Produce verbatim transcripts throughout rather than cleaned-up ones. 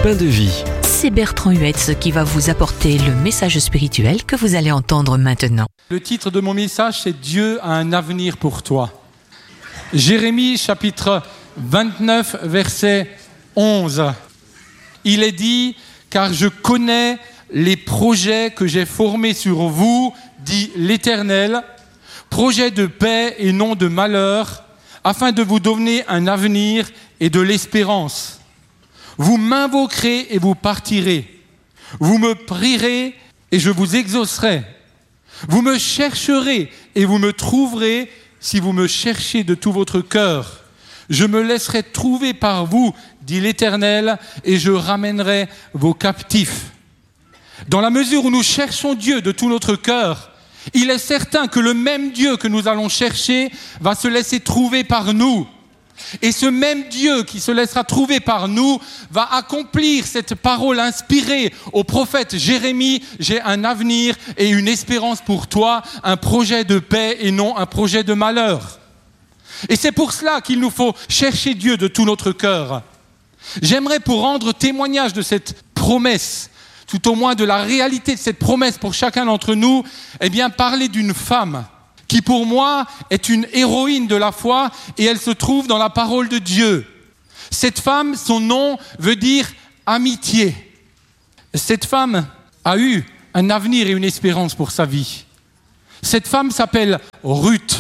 Pain de vie. C'est Bertrand Huetz qui va vous apporter le message spirituel que vous allez entendre maintenant. Le titre de mon message, c'est « Dieu a un avenir pour toi ». Jérémie, chapitre vingt-neuf, verset onze. Il est dit « Car je connais les projets que j'ai formés sur vous, dit l'Éternel, projets de paix et non de malheur, afin de vous donner un avenir et de l'espérance. Vous m'invoquerez et vous partirez. Vous me prierez et je vous exaucerai. Vous me chercherez et vous me trouverez si vous me cherchez de tout votre cœur. Je me laisserai trouver par vous, dit l'Éternel, et je ramènerai vos captifs. » Dans la mesure où nous cherchons Dieu de tout notre cœur, il est certain que le même Dieu que nous allons chercher va se laisser trouver par nous. Et ce même Dieu qui se laissera trouver par nous va accomplir cette parole inspirée au prophète Jérémie. J'ai un avenir et une espérance pour toi, un projet de paix et non un projet de malheur. Et c'est pour cela qu'il nous faut chercher Dieu de tout notre cœur. J'aimerais, pour rendre témoignage de cette promesse, tout au moins de la réalité de cette promesse pour chacun d'entre nous, eh bien parler d'une femme qui pour moi est une héroïne de la foi et elle se trouve dans la parole de Dieu. Cette femme, son nom veut dire amitié. Cette femme a eu un avenir et une espérance pour sa vie. Cette femme s'appelle Ruth.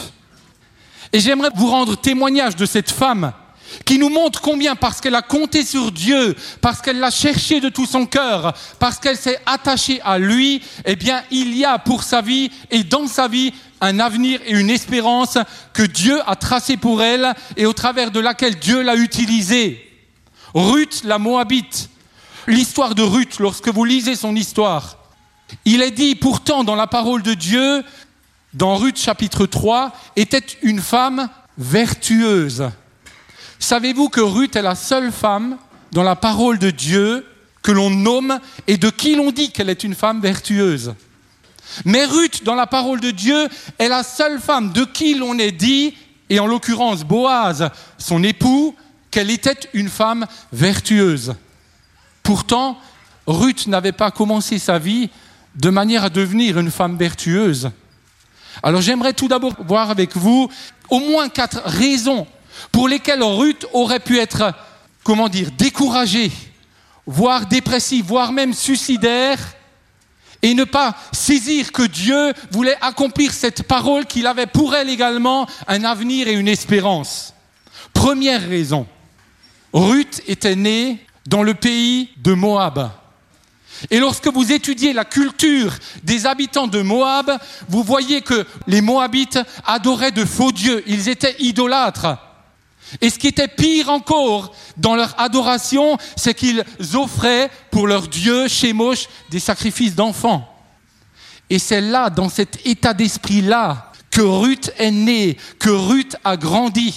Et j'aimerais vous rendre témoignage de cette femme qui nous montre combien, parce qu'elle a compté sur Dieu, parce qu'elle l'a cherché de tout son cœur, parce qu'elle s'est attachée à lui, eh bien, il y a pour sa vie et dans sa vie un avenir et une espérance que Dieu a tracé pour elle et au travers de laquelle Dieu l'a utilisée. Ruth, la Moabite. L'histoire de Ruth, lorsque vous lisez son histoire, il est dit pourtant dans la parole de Dieu, dans Ruth chapitre trois, était une femme vertueuse. Savez-vous que Ruth est la seule femme dans la parole de Dieu que l'on nomme et de qui l'on dit qu'elle est une femme vertueuse? Mais Ruth, dans la parole de Dieu, est la seule femme de qui l'on ait dit, et en l'occurrence Boaz, son époux, qu'elle était une femme vertueuse. Pourtant, Ruth n'avait pas commencé sa vie de manière à devenir une femme vertueuse. Alors j'aimerais tout d'abord voir avec vous au moins quatre raisons pour lesquelles Ruth aurait pu être, comment dire, découragée, voire dépressive, voire même suicidaire, et ne pas saisir que Dieu voulait accomplir cette parole qu'il avait pour elle également un avenir et une espérance. Première raison, Ruth était née dans le pays de Moab. Et lorsque vous étudiez la culture des habitants de Moab, vous voyez que les Moabites adoraient de faux dieux, ils étaient idolâtres. Et ce qui était pire encore dans leur adoration, c'est qu'ils offraient pour leur dieu Chemosh des sacrifices d'enfants. Et c'est là, dans cet état d'esprit-là, que Ruth est née, que Ruth a grandi.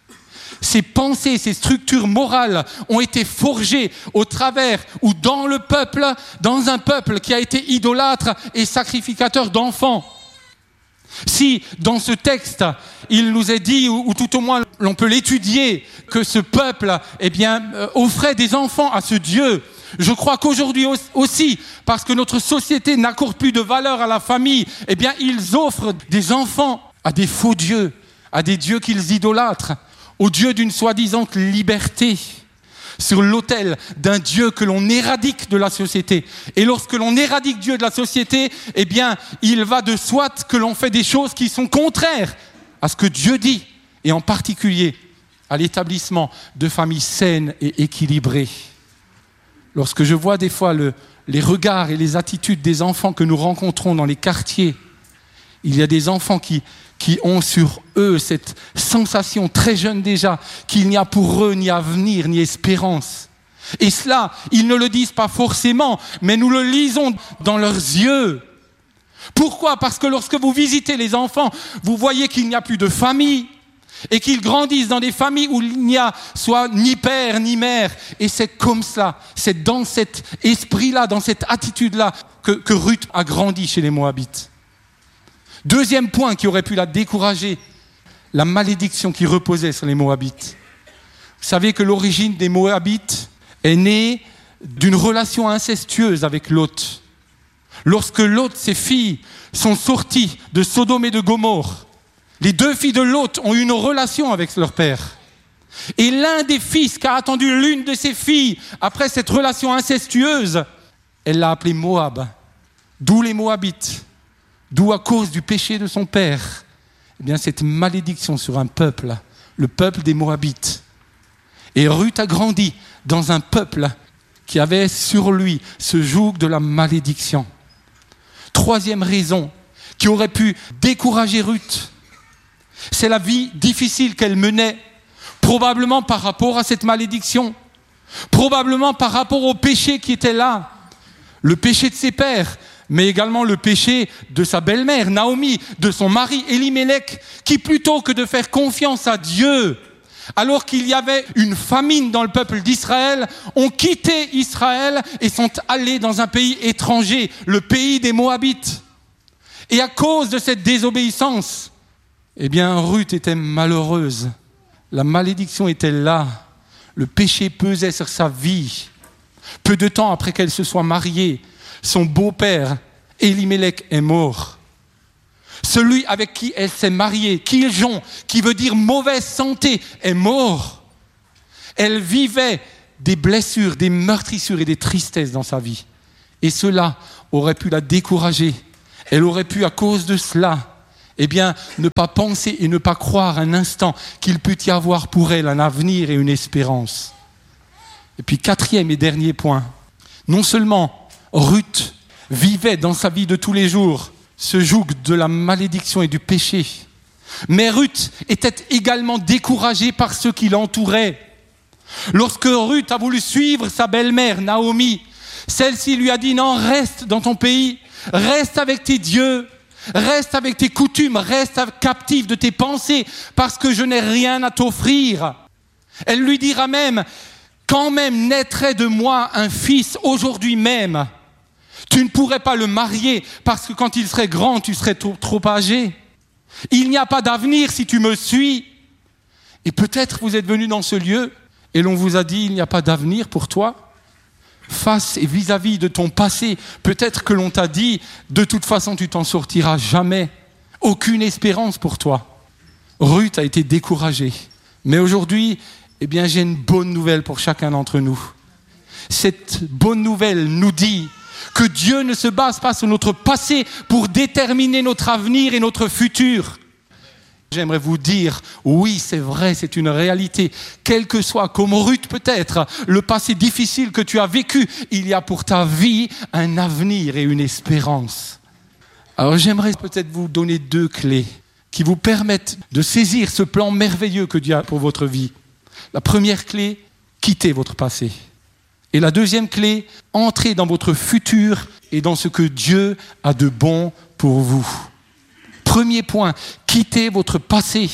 Ces pensées, ces structures morales ont été forgées au travers ou dans le peuple, dans un peuple qui a été idolâtre et sacrificateur d'enfants. Si, dans ce texte, il nous est dit, ou, ou tout au moins l'on peut l'étudier, que ce peuple eh bien, euh, offrait des enfants à ce Dieu, je crois qu'aujourd'hui aussi, parce que notre société n'accorde plus de valeur à la famille, eh bien, ils offrent des enfants à des faux dieux, à des dieux qu'ils idolâtrent, aux dieux d'une soi-disant liberté, sur l'autel d'un Dieu que l'on éradique de la société. Et lorsque l'on éradique Dieu de la société, eh bien, il va de soi que l'on fait des choses qui sont contraires à ce que Dieu dit, et en particulier à l'établissement de familles saines et équilibrées. Lorsque je vois des fois le, les regards et les attitudes des enfants que nous rencontrons dans les quartiers, il y a des enfants qui, qui ont sur eux cette sensation très jeune déjà qu'il n'y a pour eux ni avenir ni espérance. Et cela, ils ne le disent pas forcément, mais nous le lisons dans leurs yeux. Pourquoi ? Parce que lorsque vous visitez les enfants, vous voyez qu'il n'y a plus de famille et qu'ils grandissent dans des familles où il n'y a soit ni père ni mère. Et c'est comme cela, c'est dans cet esprit-là, dans cette attitude-là que, que Ruth a grandi chez les Moabites. Deuxième point qui aurait pu la décourager, la malédiction qui reposait sur les Moabites. Vous savez que l'origine des Moabites est née d'une relation incestueuse avec Lot. Lorsque Lot, ses filles, sont sorties de Sodome et de Gomorrhe, les deux filles de Lot ont eu une relation avec leur père. Et l'un des fils qui a attendu l'une de ses filles après cette relation incestueuse, elle l'a appelé Moab. D'où les Moabites. D'où à cause du péché de son père, eh bien cette malédiction sur un peuple, le peuple des Moabites. Et Ruth a grandi dans un peuple qui avait sur lui ce joug de la malédiction. Troisième raison qui aurait pu décourager Ruth, c'est la vie difficile qu'elle menait, probablement par rapport à cette malédiction, probablement par rapport au péché qui était là, le péché de ses pères, mais également le péché de sa belle-mère, Naomi, de son mari, Elimelech, qui plutôt que de faire confiance à Dieu, alors qu'il y avait une famine dans le peuple d'Israël, ont quitté Israël et sont allés dans un pays étranger, le pays des Moabites. Et à cause de cette désobéissance, eh bien, Ruth était malheureuse. La malédiction était là. Le péché pesait sur sa vie. Peu de temps après qu'elle se soit mariée, son beau-père, Elimelech, est mort. Celui avec qui elle s'est mariée, Kiljon, qui veut dire mauvaise santé, est mort. Elle vivait des blessures, des meurtrissures et des tristesses dans sa vie. Et cela aurait pu la décourager. Elle aurait pu, à cause de cela, eh bien, ne pas penser et ne pas croire un instant qu'il pût y avoir pour elle un avenir et une espérance. Et puis, quatrième et dernier point, non seulement Ruth vivait dans sa vie de tous les jours ce joug de la malédiction et du péché, mais Ruth était également découragée par ceux qui l'entouraient. Lorsque Ruth a voulu suivre sa belle-mère, Naomi, celle-ci lui a dit « Non, reste dans ton pays, reste avec tes dieux, reste avec tes coutumes, reste captive de tes pensées, parce que je n'ai rien à t'offrir. » Elle lui dira même « Quand même naîtrait de moi un fils aujourd'hui même, tu ne pourrais pas le marier parce que quand il serait grand, tu serais trop, trop âgé. Il n'y a pas d'avenir si tu me suis. » Et peut-être vous êtes venus dans ce lieu et l'on vous a dit « Il n'y a pas d'avenir pour toi. » Face et vis-à-vis de ton passé, peut-être que l'on t'a dit « De toute façon, tu t'en sortiras jamais. Aucune espérance pour toi. » Ruth a été découragée. Mais aujourd'hui, eh bien, j'ai une bonne nouvelle pour chacun d'entre nous. Cette bonne nouvelle nous dit que Dieu ne se base pas sur notre passé pour déterminer notre avenir et notre futur. J'aimerais vous dire, oui, c'est vrai, c'est une réalité. Quel que soit, comme Ruth peut-être, le passé difficile que tu as vécu, il y a pour ta vie un avenir et une espérance. Alors j'aimerais peut-être vous donner deux clés qui vous permettent de saisir ce plan merveilleux que Dieu a pour votre vie. La première clé, quittez votre passé. Et la deuxième clé, entrez dans votre futur et dans ce que Dieu a de bon pour vous. Premier point, quittez votre passé.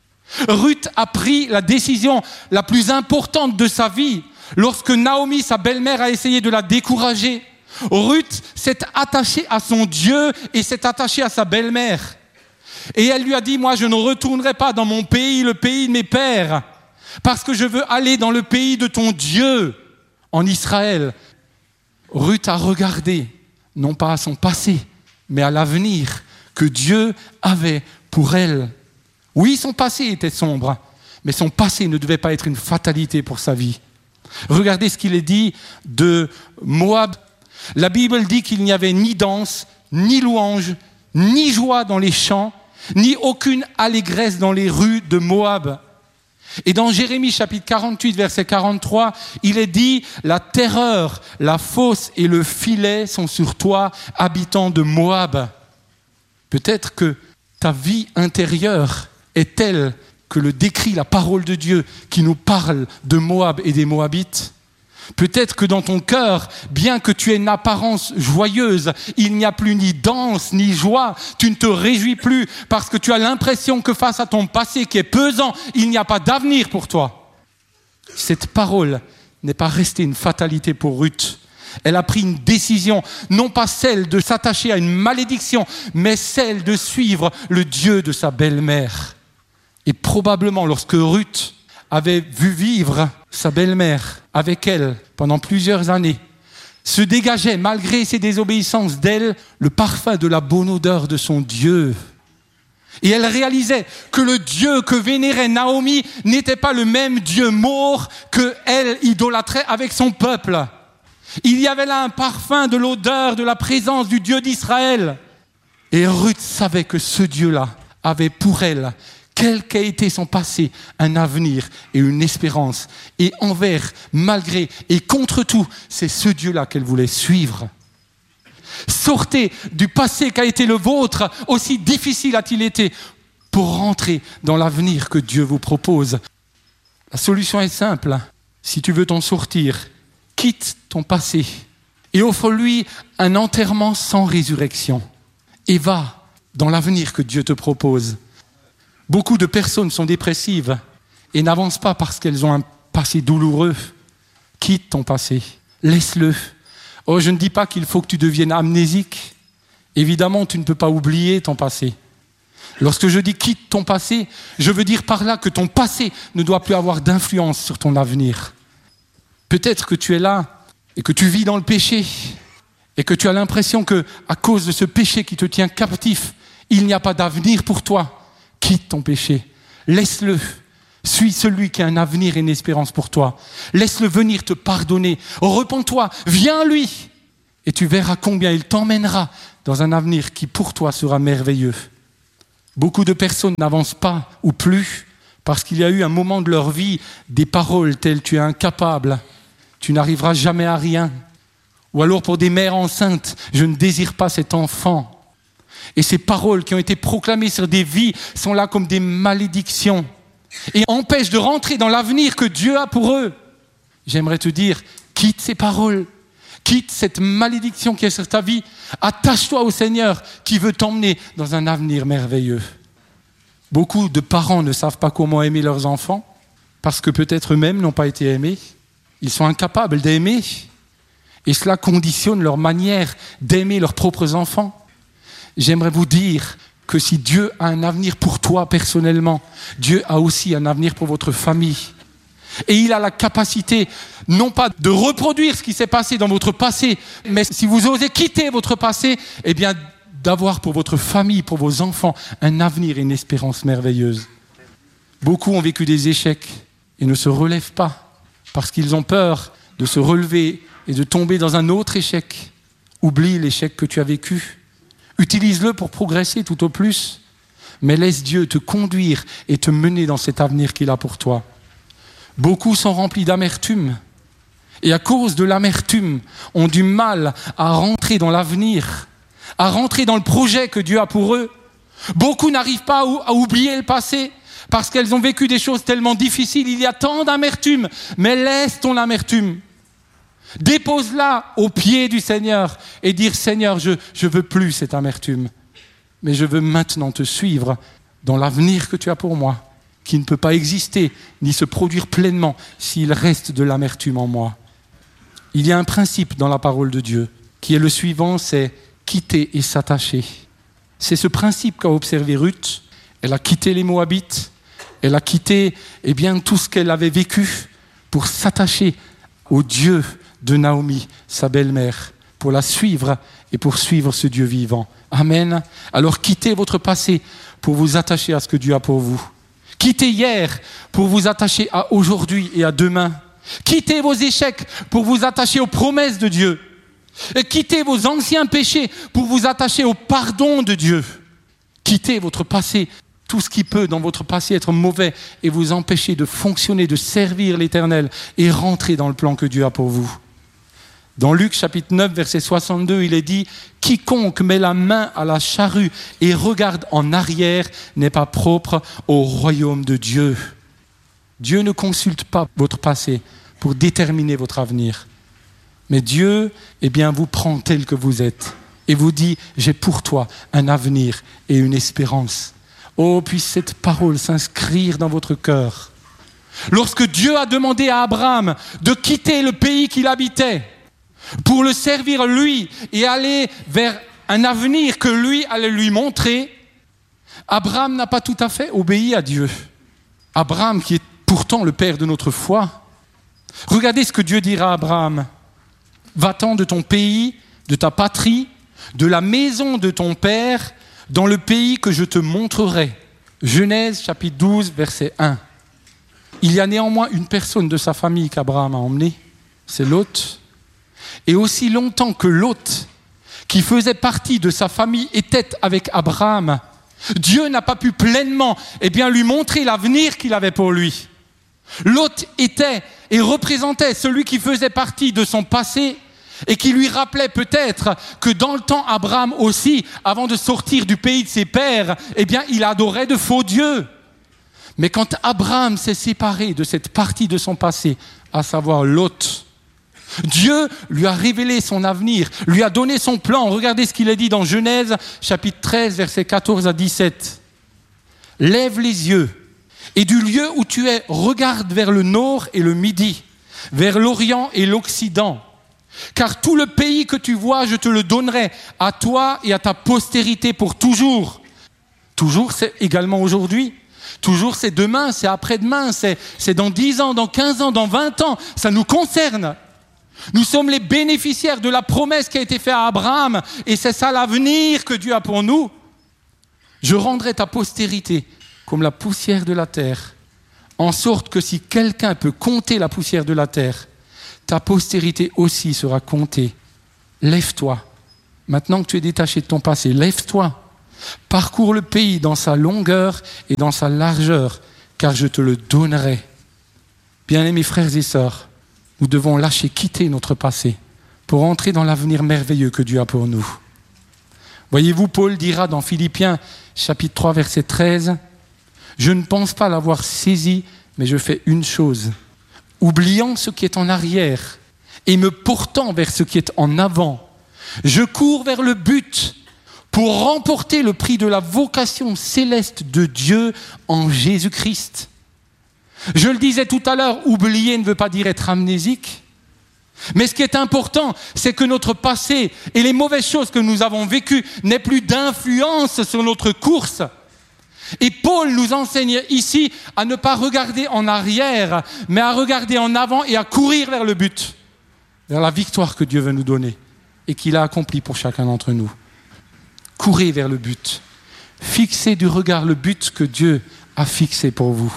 Ruth a pris la décision la plus importante de sa vie. Lorsque Naomi, sa belle-mère, a essayé de la décourager, Ruth s'est attachée à son Dieu et s'est attachée à sa belle-mère. Et elle lui a dit, moi je ne retournerai pas dans mon pays, le pays de mes pères, parce que je veux aller dans le pays de ton Dieu, en Israël. Ruth a regardé, non pas à son passé, mais à l'avenir que Dieu avait pour elle. Oui, son passé était sombre, mais son passé ne devait pas être une fatalité pour sa vie. Regardez ce qu'il est dit de Moab. La Bible dit qu'il n'y avait ni danse, ni louange, ni joie dans les champs, ni aucune allégresse dans les rues de Moab. Et dans Jérémie chapitre quarante-huit, verset quarante-trois, il est dit « La terreur, la fosse et le filet sont sur toi, habitant de Moab. » Peut-être que ta vie intérieure est telle que le décrit la parole de Dieu qui nous parle de Moab et des Moabites. Peut-être que dans ton cœur, bien que tu aies une apparence joyeuse, il n'y a plus ni danse ni joie, tu ne te réjouis plus parce que tu as l'impression que face à ton passé qui est pesant, il n'y a pas d'avenir pour toi. Cette parole n'est pas restée une fatalité pour Ruth. Elle a pris une décision, non pas celle de s'attacher à une malédiction, mais celle de suivre le Dieu de sa belle-mère. Et probablement lorsque Ruth avait vu vivre sa belle-mère avec elle pendant plusieurs années, se dégageait, malgré ses désobéissances, d'elle le parfum de la bonne odeur de son Dieu. Et elle réalisait que le Dieu que vénérait Naomi n'était pas le même Dieu mort qu'elle idolâtrait avec son peuple. Il y avait là un parfum de l'odeur, de la présence du Dieu d'Israël. Et Ruth savait que ce Dieu-là avait pour elle, quel qu'ait été son passé, un avenir et une espérance. Et envers, malgré et contre tout, c'est ce Dieu-là qu'elle voulait suivre. Sortez du passé qu'a été le vôtre, aussi difficile a-t-il été, pour rentrer dans l'avenir que Dieu vous propose. La solution est simple. Si tu veux t'en sortir, quitte ton passé et offre-lui un enterrement sans résurrection. Et va dans l'avenir que Dieu te propose. Beaucoup de personnes sont dépressives et n'avancent pas parce qu'elles ont un passé douloureux. Quitte ton passé, laisse-le. Oh, je ne dis pas qu'il faut que tu deviennes amnésique. Évidemment, tu ne peux pas oublier ton passé. Lorsque je dis quitte ton passé, je veux dire par là que ton passé ne doit plus avoir d'influence sur ton avenir. Peut-être que tu es là et que tu vis dans le péché et que tu as l'impression que, à cause de ce péché qui te tient captif, il n'y a pas d'avenir pour toi. Quitte ton péché, laisse-le. Suis celui qui a un avenir et une espérance pour toi. Laisse-le venir te pardonner. Repens-toi, viens à lui. Et tu verras combien il t'emmènera dans un avenir qui pour toi sera merveilleux. Beaucoup de personnes n'avancent pas ou plus parce qu'il y a eu un moment de leur vie des paroles telles « tu es incapable, tu n'arriveras jamais à rien ». Ou alors pour des mères enceintes « je ne désire pas cet enfant ». Et ces paroles qui ont été proclamées sur des vies sont là comme des malédictions et empêchent de rentrer dans l'avenir que Dieu a pour eux. J'aimerais te dire, quitte ces paroles, quitte cette malédiction qui est sur ta vie, attache-toi au Seigneur qui veut t'emmener dans un avenir merveilleux. Beaucoup de parents ne savent pas comment aimer leurs enfants parce que peut-être eux-mêmes n'ont pas été aimés. Ils sont incapables d'aimer et cela conditionne leur manière d'aimer leurs propres enfants. J'aimerais vous dire que si Dieu a un avenir pour toi personnellement, Dieu a aussi un avenir pour votre famille. Et il a la capacité, non pas de reproduire ce qui s'est passé dans votre passé, mais si vous osez quitter votre passé, eh bien d'avoir pour votre famille, pour vos enfants, un avenir et une espérance merveilleuse. Beaucoup ont vécu des échecs et ne se relèvent pas parce qu'ils ont peur de se relever et de tomber dans un autre échec. Oublie l'échec que tu as vécu. Utilise-le pour progresser tout au plus, mais laisse Dieu te conduire et te mener dans cet avenir qu'il a pour toi. Beaucoup sont remplis d'amertume et à cause de l'amertume ont du mal à rentrer dans l'avenir, à rentrer dans le projet que Dieu a pour eux. Beaucoup n'arrivent pas à oublier le passé parce qu'elles ont vécu des choses tellement difficiles. Il y a tant d'amertume, mais laisse ton amertume. Dépose-la aux pieds du Seigneur et dire « Seigneur, je ne veux plus cette amertume, mais je veux maintenant te suivre dans l'avenir que tu as pour moi, qui ne peut pas exister ni se produire pleinement s'il reste de l'amertume en moi. » Il y a un principe dans la parole de Dieu qui est le suivant, c'est quitter et s'attacher. C'est ce principe qu'a observé Ruth. Elle a quitté les Moabites, elle a quitté eh bien, tout ce qu'elle avait vécu pour s'attacher au Dieu de Naomi, sa belle-mère, pour la suivre et pour suivre ce Dieu vivant. Amen. Alors quittez votre passé pour vous attacher à ce que Dieu a pour vous. Quittez hier pour vous attacher à aujourd'hui et à demain. Quittez vos échecs pour vous attacher aux promesses de Dieu. Et quittez vos anciens péchés pour vous attacher au pardon de Dieu. Quittez votre passé, tout ce qui peut dans votre passé être mauvais et vous empêcher de fonctionner, de servir l'Éternel et rentrer dans le plan que Dieu a pour vous. Dans Luc chapitre neuf, verset soixante-deux, il est dit « Quiconque met la main à la charrue et regarde en arrière n'est pas propre au royaume de Dieu. » Dieu ne consulte pas votre passé pour déterminer votre avenir. Mais Dieu, eh bien, vous prend tel que vous êtes et vous dit « J'ai pour toi un avenir et une espérance. » Oh, puisse cette parole s'inscrire dans votre cœur. Lorsque Dieu a demandé à Abraham de quitter le pays qu'il habitait pour le servir lui et aller vers un avenir que lui allait lui montrer, Abraham n'a pas tout à fait obéi à Dieu. Abraham, qui est pourtant le père de notre foi. Regardez ce que Dieu dira à Abraham. Va-t'en de ton pays, de ta patrie, de la maison de ton père, dans le pays que je te montrerai. Genèse chapitre douze, verset un. Il y a néanmoins une personne de sa famille qu'Abraham a emmenée, c'est Lot. Et aussi longtemps que Lot, qui faisait partie de sa famille, était avec Abraham, Dieu n'a pas pu pleinement eh bien, lui montrer l'avenir qu'il avait pour lui. Lot était et représentait celui qui faisait partie de son passé et qui lui rappelait peut-être que dans le temps, Abraham aussi, avant de sortir du pays de ses pères, eh bien, il adorait de faux dieux. Mais quand Abraham s'est séparé de cette partie de son passé, à savoir Lot, Dieu lui a révélé son avenir, lui a donné son plan. Regardez ce qu'il a dit dans Genèse, chapitre treize, versets quatorze à dix-sept. « Lève les yeux, et du lieu où tu es, regarde vers le nord et le midi, vers l'Orient et l'Occident. Car tout le pays que tu vois, je te le donnerai à toi et à ta postérité pour toujours. » Toujours, c'est également aujourd'hui. Toujours, c'est demain, c'est après-demain, c'est, c'est dans dix ans, dans quinze ans, dans vingt ans. Ça nous concerne. Nous sommes les bénéficiaires de la promesse qui a été faite à Abraham. Et c'est ça l'avenir que Dieu a pour nous. Je rendrai ta postérité comme la poussière de la terre, en sorte que si quelqu'un peut compter la poussière de la terre, ta postérité aussi sera comptée. Lève-toi. Maintenant que tu es détaché de ton passé, lève-toi. Parcours le pays dans sa longueur et dans sa largeur, car je te le donnerai. Bien-aimés frères et sœurs, nous devons lâcher, quitter notre passé pour entrer dans l'avenir merveilleux que Dieu a pour nous. Voyez-vous, Paul dira dans Philippiens, chapitre trois, verset treize, « Je ne pense pas l'avoir saisi, mais je fais une chose, oubliant ce qui est en arrière et me portant vers ce qui est en avant. Je cours vers le but pour remporter le prix de la vocation céleste de Dieu en Jésus-Christ. » Je le disais tout à l'heure, oublier ne veut pas dire être amnésique. Mais ce qui est important, c'est que notre passé et les mauvaises choses que nous avons vécues n'aient plus d'influence sur notre course. Et Paul nous enseigne ici à ne pas regarder en arrière, mais à regarder en avant et à courir vers le but, vers la victoire que Dieu veut nous donner et qu'il a accomplie pour chacun d'entre nous. Courez vers le but. Fixez du regard le but que Dieu a fixé pour vous.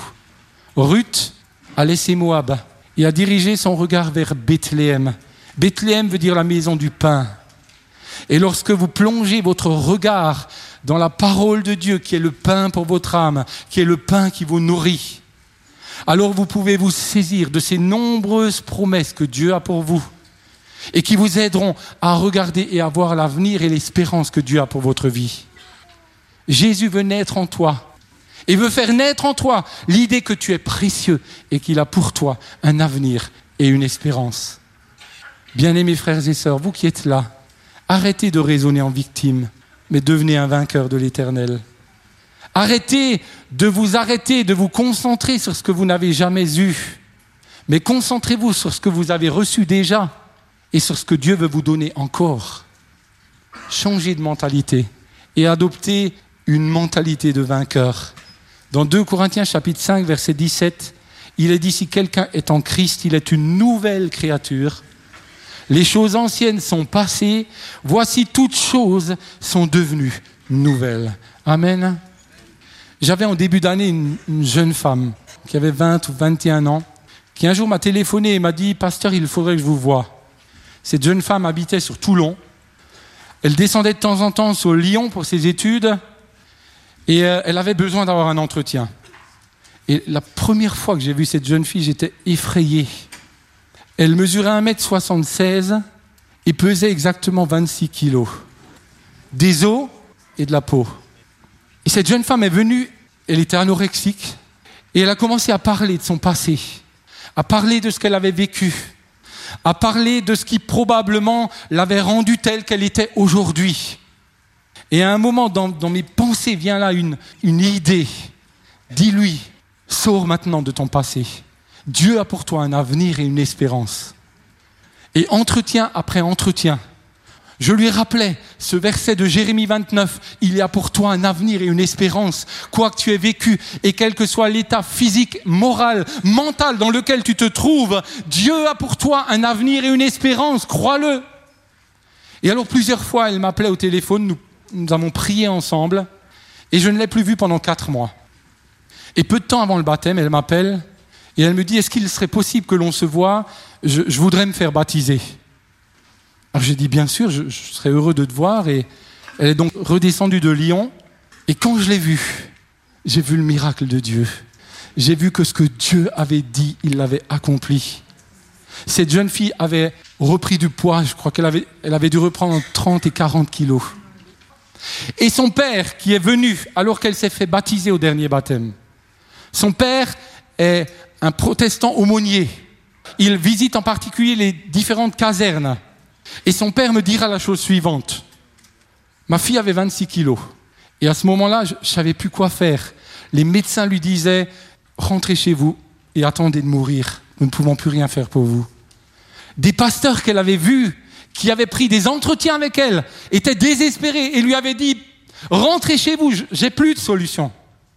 Ruth a laissé Moab et a dirigé son regard vers Bethléem. Bethléem veut dire la maison du pain. Et lorsque vous plongez votre regard dans la parole de Dieu, qui est le pain pour votre âme, qui est le pain qui vous nourrit, alors vous pouvez vous saisir de ces nombreuses promesses que Dieu a pour vous et qui vous aideront à regarder et à voir l'avenir et l'espérance que Dieu a pour votre vie. Jésus veut naître en toi et veut faire naître en toi l'idée que tu es précieux et qu'il a pour toi un avenir et une espérance. Bien-aimés frères et sœurs, vous qui êtes là, arrêtez de raisonner en victime, mais devenez un vainqueur de l'Éternel. Arrêtez de vous arrêter, de vous concentrer sur ce que vous n'avez jamais eu, mais concentrez-vous sur ce que vous avez reçu déjà et sur ce que Dieu veut vous donner encore. Changez de mentalité et adoptez une mentalité de vainqueur. Dans deux Corinthiens chapitre cinq, verset dix-sept, il est dit, si quelqu'un est en Christ, il est une nouvelle créature. Les choses anciennes sont passées, voici toutes choses sont devenues nouvelles. Amen. J'avais en début d'année une, une jeune femme qui avait vingt ou vingt et un ans, qui un jour m'a téléphoné et m'a dit, pasteur, il faudrait que je vous voie. Cette jeune femme habitait sur Toulon. Elle descendait de temps en temps sur Lyon pour ses études et euh, elle avait besoin d'avoir un entretien. Et la première fois que j'ai vu cette jeune fille, j'étais effrayé. Elle mesurait un mètre soixante-seize et pesait exactement vingt-six kilos. Des os et de la peau. Et cette jeune femme est venue, elle était anorexique, et elle a commencé à parler de son passé, à parler de ce qu'elle avait vécu, à parler de ce qui probablement l'avait rendue telle qu'elle était aujourd'hui. Et à un moment, dans, dans mes pensées, vient là une, une idée. Dis-lui, sors maintenant de ton passé. Dieu a pour toi un avenir et une espérance. Et entretien après entretien, Je lui rappelais ce verset de Jérémie vingt-neuf. Il y a pour toi un avenir et une espérance, quoi que tu aies vécu et quel que soit l'état physique, moral, mental dans lequel tu te trouves, Dieu a pour toi un avenir et une espérance, crois-le. Et alors plusieurs fois, elle m'appelait au téléphone, nous, nous avons prié ensemble et je ne l'ai plus vue pendant quatre mois. Et peu de temps avant le baptême, elle m'appelle et elle me dit, est-ce qu'il serait possible que l'on se voie ? je, je voudrais me faire baptiser. Alors j'ai dit, bien sûr, je, je serais heureux de te voir. Et elle est donc redescendue de Lyon. Et quand je l'ai vue, j'ai vu le miracle de Dieu. J'ai vu que ce que Dieu avait dit, il l'avait accompli. Cette jeune fille avait repris du poids. Je crois qu'elle avait, elle avait dû reprendre trente et quarante kilos. Et son père, qui est venu alors qu'elle s'est fait baptiser au dernier baptême, son père est un protestant aumônier. Il visite en particulier les différentes casernes. Et son père me dira la chose suivante. Ma fille avait vingt-six kilos. Et à ce moment-là, je ne savais plus quoi faire. Les médecins lui disaient, rentrez chez vous et attendez de mourir. Nous ne pouvons plus rien faire pour vous. Des pasteurs qu'elle avait vus, qui avaient pris des entretiens avec elle, étaient désespérés et lui avaient dit, rentrez chez vous, j'ai plus de solution.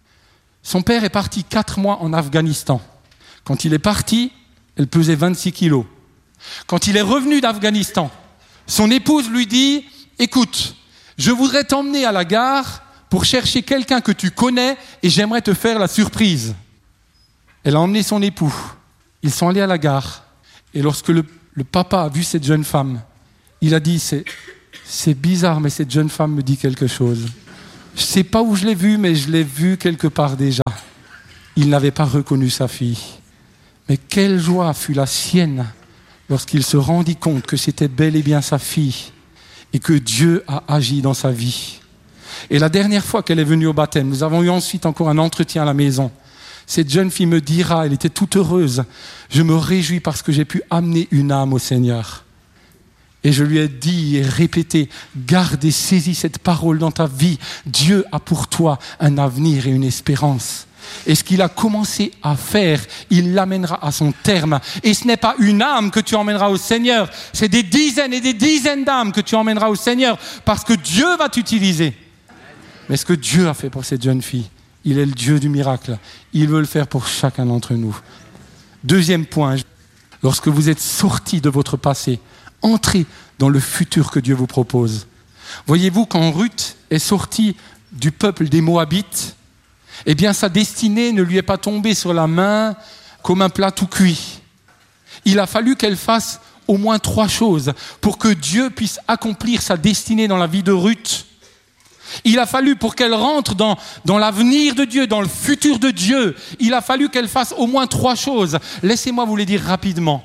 Son père est parti quatre mois en Afghanistan. Quand il est parti, elle pesait vingt-six kilos. Quand il est revenu d'Afghanistan, son épouse lui dit, écoute, je voudrais t'emmener à la gare pour chercher quelqu'un que tu connais et j'aimerais te faire la surprise. Elle a emmené son époux. Ils sont allés à la gare. Et lorsque le, le papa a vu cette jeune femme, il a dit, c'est, c'est bizarre, mais cette jeune femme me dit quelque chose. Je ne sais pas où je l'ai vue, mais je l'ai vue quelque part déjà. Il n'avait pas reconnu sa fille. Mais quelle joie fut la sienne lorsqu'il se rendit compte que c'était bel et bien sa fille et que Dieu a agi dans sa vie. Et la dernière fois qu'elle est venue au baptême, nous avons eu ensuite encore un entretien à la maison. Cette jeune fille me dira, elle était toute heureuse, je me réjouis parce que j'ai pu amener une âme au Seigneur. Et je lui ai dit et répété, garde et saisis cette parole dans ta vie. Dieu a pour toi un avenir et une espérance. Et ce qu'il a commencé à faire, il l'amènera à son terme. Et ce n'est pas une âme que tu emmèneras au Seigneur, c'est des dizaines et des dizaines d'âmes que tu emmèneras au Seigneur parce que Dieu va t'utiliser. Mais ce que Dieu a fait pour cette jeune fille, il est le Dieu du miracle. Il veut le faire pour chacun d'entre nous. Deuxième point, lorsque vous êtes sortis de votre passé, entrez dans le futur que Dieu vous propose. Voyez-vous, quand Ruth est sortie du peuple des Moabites, eh bien sa destinée ne lui est pas tombée sur la main comme un plat tout cuit. Il a fallu qu'elle fasse au moins trois choses pour que Dieu puisse accomplir sa destinée dans la vie de Ruth. Il a fallu pour qu'elle rentre dans, dans l'avenir de Dieu, dans le futur de Dieu, il a fallu qu'elle fasse au moins trois choses. Laissez-moi vous les dire rapidement.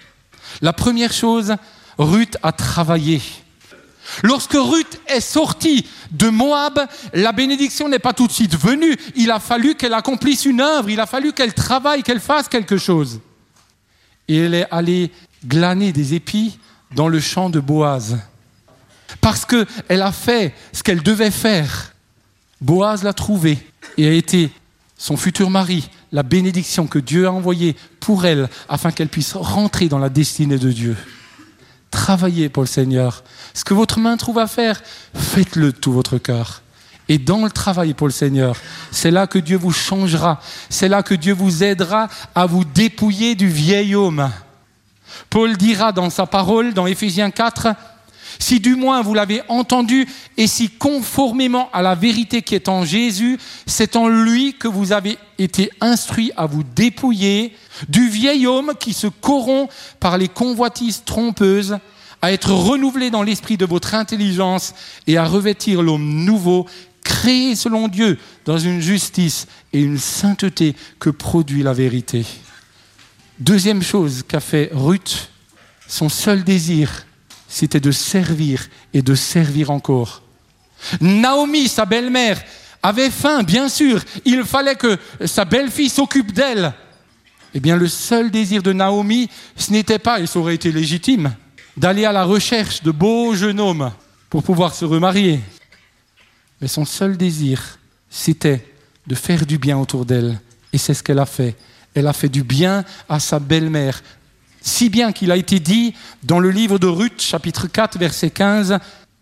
La première chose, Ruth a travaillé. Lorsque Ruth est sortie de Moab, la bénédiction n'est pas tout de suite venue. Il a fallu qu'elle accomplisse une œuvre, il a fallu qu'elle travaille, qu'elle fasse quelque chose. Et elle est allée glaner des épis dans le champ de Boaz. Parce qu'elle a fait ce qu'elle devait faire. Boaz l'a trouvée et a été son futur mari, la bénédiction que Dieu a envoyée pour elle afin qu'elle puisse rentrer dans la destinée de Dieu. Travaillez pour le Seigneur. Ce que votre main trouve à faire, faites-le de tout votre cœur. Et dans le travail pour le Seigneur, c'est là que Dieu vous changera. C'est là que Dieu vous aidera à vous dépouiller du vieil homme. Paul dira dans sa parole, dans Éphésiens quatre, « Si du moins vous l'avez entendu, et si conformément à la vérité qui est en Jésus, c'est en lui que vous avez été instruits à vous dépouiller du vieil homme qui se corrompt par les convoitises trompeuses, à être renouvelé dans l'esprit de votre intelligence et à revêtir l'homme nouveau, créé selon Dieu dans une justice et une sainteté que produit la vérité. » Deuxième chose qu'a fait Ruth, son seul désir, c'était de servir et de servir encore. Naomi, sa belle-mère, avait faim, bien sûr. Il fallait que sa belle-fille s'occupe d'elle. Eh bien, le seul désir de Naomi, ce n'était pas, et ça aurait été légitime, d'aller à la recherche de beaux jeunes hommes pour pouvoir se remarier. Mais son seul désir, c'était de faire du bien autour d'elle. Et c'est ce qu'elle a fait. Elle a fait du bien à sa belle-mère Si bien qu'il a été dit dans le livre de Ruth, chapitre quatre, verset quinze,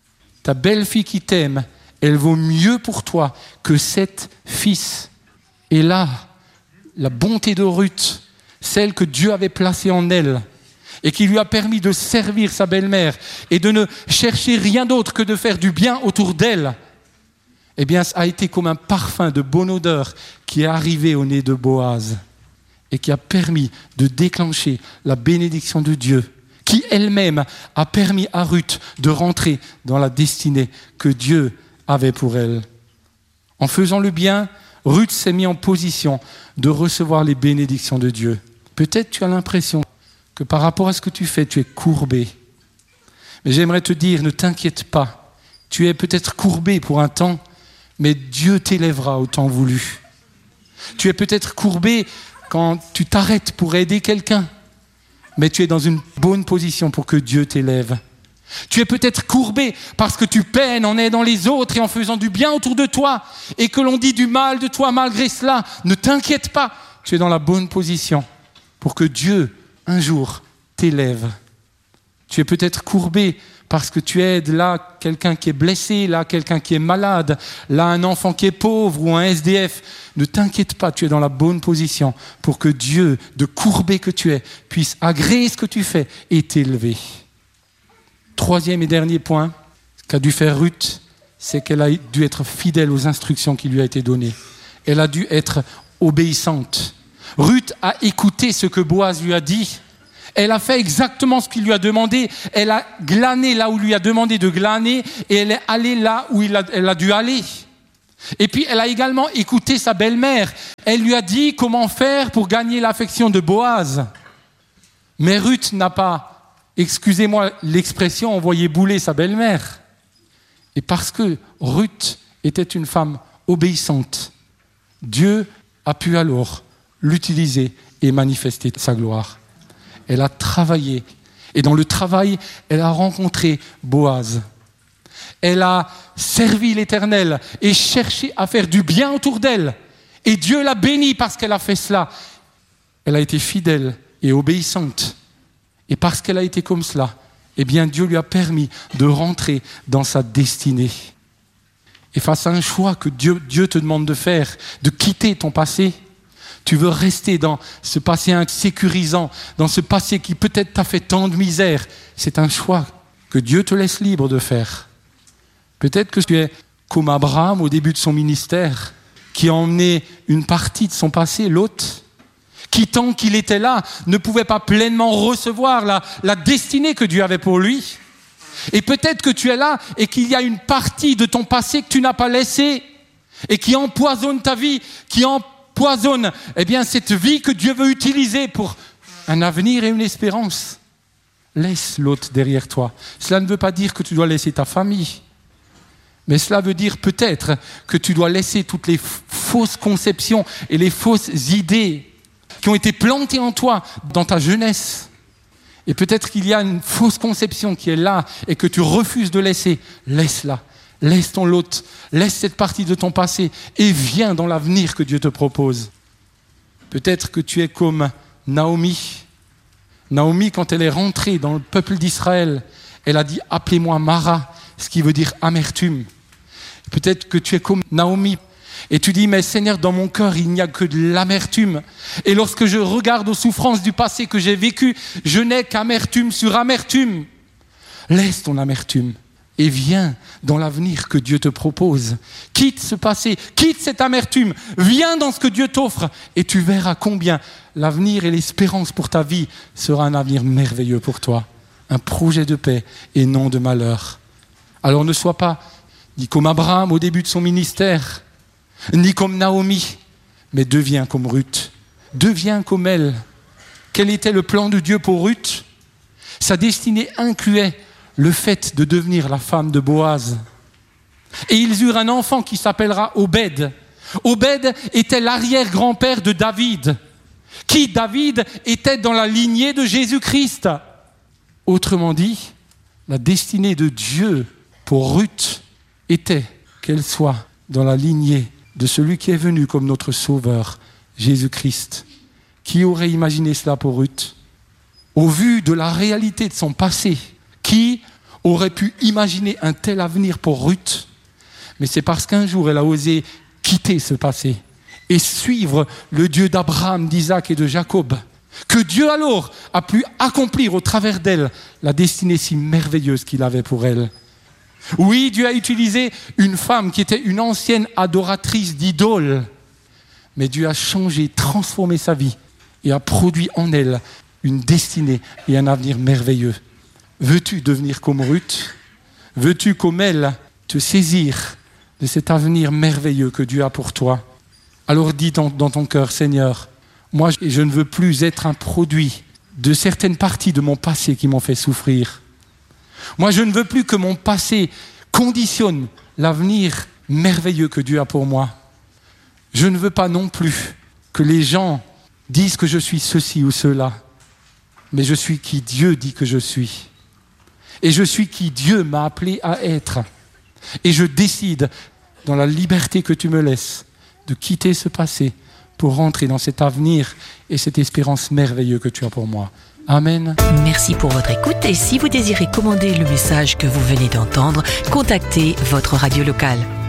« Ta belle-fille qui t'aime, elle vaut mieux pour toi que sept fils. » Et là, la bonté de Ruth, celle que Dieu avait placée en elle, et qui lui a permis de servir sa belle-mère et de ne chercher rien d'autre que de faire du bien autour d'elle, eh bien, ça a été comme un parfum de bonne odeur qui est arrivé au nez de Boaz et qui a permis de déclencher la bénédiction de Dieu, qui elle-même a permis à Ruth de rentrer dans la destinée que Dieu avait pour elle. En faisant le bien, Ruth s'est mise en position de recevoir les bénédictions de Dieu. Peut-être tu as l'impression que par rapport à ce que tu fais, tu es courbé. Mais j'aimerais te dire, ne t'inquiète pas. Tu es peut-être courbé pour un temps, mais Dieu t'élèvera au temps voulu. Tu es peut-être courbé quand tu t'arrêtes pour aider quelqu'un, mais tu es dans une bonne position pour que Dieu t'élève. Tu es peut-être courbé parce que tu peines en aidant les autres et en faisant du bien autour de toi, et que l'on dit du mal de toi malgré cela. Ne t'inquiète pas, tu es dans la bonne position pour que Dieu un jour t'élève. Tu es peut-être courbé parce que tu aides là quelqu'un qui est blessé, là quelqu'un qui est malade, là un enfant qui est pauvre ou un S D F. Ne t'inquiète pas, tu es dans la bonne position pour que Dieu, de courbé que tu es, puisse agréer ce que tu fais et t'élever. Troisième et dernier point qu'a dû faire Ruth, c'est qu'elle a dû être fidèle aux instructions qui lui ont été données. Elle a dû être obéissante. Ruth a écouté ce que Boaz lui a dit. Elle a fait exactement ce qu'il lui a demandé. Elle a glané là où il lui a demandé de glaner et elle est allée là où il a, elle a dû aller. Et puis elle a également écouté sa belle-mère. Elle lui a dit comment faire pour gagner l'affection de Boaz. Mais Ruth n'a pas, excusez-moi l'expression, envoyé bouler sa belle-mère. Et parce que Ruth était une femme obéissante, Dieu a pu alors l'utiliser et manifester sa gloire. Elle a travaillé. Et dans le travail, elle a rencontré Boaz. Elle a servi l'Éternel et cherché à faire du bien autour d'elle. Et Dieu l'a bénie parce qu'elle a fait cela. Elle a été fidèle et obéissante. Et parce qu'elle a été comme cela, eh bien Dieu lui a permis de rentrer dans sa destinée. Et face à un choix que Dieu, Dieu te demande de faire, de quitter ton passé, tu veux rester dans ce passé insécurisant, dans ce passé qui peut-être t'a fait tant de misère. C'est un choix que Dieu te laisse libre de faire. Peut-être que tu es comme Abraham au début de son ministère, qui a emmené une partie de son passé, l'autre, qui tant qu'il était là, ne pouvait pas pleinement recevoir la, la destinée que Dieu avait pour lui. Et peut-être que tu es là et qu'il y a une partie de ton passé que tu n'as pas laissée et qui empoisonne ta vie, qui empoisonne Poisonne, eh bien, cette vie que Dieu veut utiliser pour un avenir et une espérance. Laisse l'autre derrière toi. Cela ne veut pas dire que tu dois laisser ta famille, mais cela veut dire peut-être que tu dois laisser toutes les f- fausses conceptions et les fausses idées qui ont été plantées en toi dans ta jeunesse. Et peut-être qu'il y a une fausse conception qui est là et que tu refuses de laisser. Laisse-la. Laisse ton lot, laisse cette partie de ton passé et viens dans l'avenir que Dieu te propose. Peut-être que tu es comme Naomi. Naomi, quand elle est rentrée dans le peuple d'Israël, elle a dit « Appelez-moi Mara », ce qui veut dire amertume. Peut-être que tu es comme Naomi et tu dis « Mais Seigneur, dans mon cœur, il n'y a que de l'amertume. Et lorsque je regarde aux souffrances du passé que j'ai vécu, je n'ai qu'amertume sur amertume. » Laisse ton amertume. Et viens dans l'avenir que Dieu te propose. Quitte ce passé, quitte cette amertume, viens dans ce que Dieu t'offre et tu verras combien l'avenir et l'espérance pour ta vie sera un avenir merveilleux pour toi. Un projet de paix et non de malheur. Alors ne sois pas ni comme Abraham au début de son ministère, ni comme Naomi, mais deviens comme Ruth. Deviens comme elle. Quel était le plan de Dieu pour Ruth ? Sa destinée incluait le fait de devenir la femme de Boaz. Et ils eurent un enfant qui s'appellera Obed. Obed était l'arrière-grand-père de David, qui, David, était dans la lignée de Jésus-Christ. Autrement dit, la destinée de Dieu pour Ruth était qu'elle soit dans la lignée de celui qui est venu comme notre sauveur, Jésus-Christ. Qui aurait imaginé cela pour Ruth ? au vu de la réalité de son passé, qui aurait pu imaginer un tel avenir pour Ruth? Mais c'est parce qu'un jour, elle a osé quitter ce passé et suivre le Dieu d'Abraham, d'Isaac et de Jacob, que Dieu alors a pu accomplir au travers d'elle la destinée si merveilleuse qu'il avait pour elle. Oui, Dieu a utilisé une femme qui était une ancienne adoratrice d'idoles, mais Dieu a changé, transformé sa vie et a produit en elle une destinée et un avenir merveilleux. Veux-tu devenir comme Ruth? Veux-tu comme elle te saisir de cet avenir merveilleux que Dieu a pour toi? Alors dis dans, dans ton cœur, Seigneur, moi je ne veux plus être un produit de certaines parties de mon passé qui m'ont fait souffrir. Moi je ne veux plus que mon passé conditionne l'avenir merveilleux que Dieu a pour moi. Je ne veux pas non plus que les gens disent que je suis ceci ou cela, mais je suis qui Dieu dit que je suis. Et je suis qui Dieu m'a appelé à être. Et je décide, dans la liberté que tu me laisses, de quitter ce passé pour rentrer dans cet avenir et cette espérance merveilleuse que tu as pour moi. Amen. Merci pour votre écoute et si vous désirez commander le message que vous venez d'entendre, contactez votre radio locale.